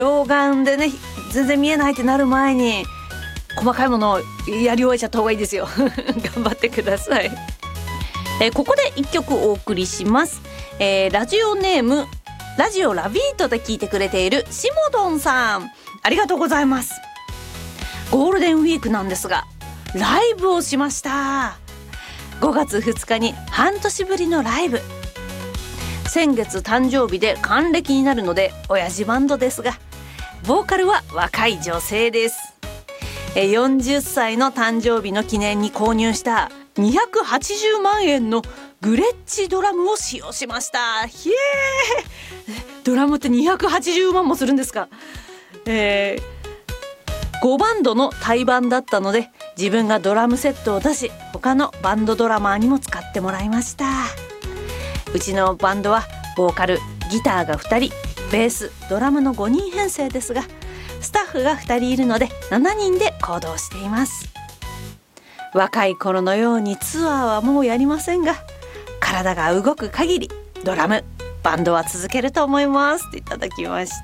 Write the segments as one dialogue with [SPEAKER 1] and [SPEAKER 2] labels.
[SPEAKER 1] 老眼でね全然見えないってなる前に細かいものをやり終えちゃった方がいいですよ頑張ってください。ここで1曲お送りします。ラジオネームラジオラビートで聞いてくれているしもどんさん、ありがとうございます。ゴールデンウィークなんですがライブをしました。5月2日に半年ぶりのライブ。先月誕生日で還暦になるので親父バンドですが、ボーカルは若い女性です。40歳の誕生日の記念に購入した280万円のグレッチドラムを使用しました。ひえー、ドラムって280万もするんですか。5バンドの対バンだったので自分がドラムセットを出し、他のバンドドラマーにも使ってもらいました。うちのバンドはボーカル、ギターが2人、ベース、ドラムの5人編成ですが、スタッフが2人いるので7人で行動しています。若い頃のようにツアーはもうやりませんが、体が動く限りドラム、バンドは続けると思いますっていただきました。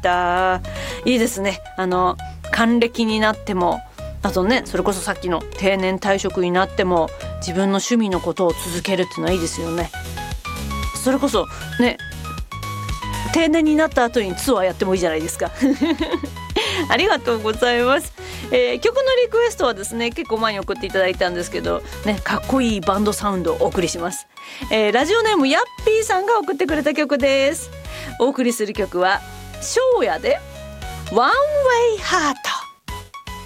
[SPEAKER 1] いいですね。還暦になっても、あとね、それこそさっきの定年退職になっても自分の趣味のことを続けるっていうのはいいですよね。それこそね、定年になった後にツアーやってもいいじゃないですかありがとうございます。曲のリクエストはですね、結構前に送っていただいたんですけどね、かっこいいバンドサウンドをお送りします。ラジオネームヤッピーさんが送ってくれた曲です。お送りする曲は翔也で One Way Heart。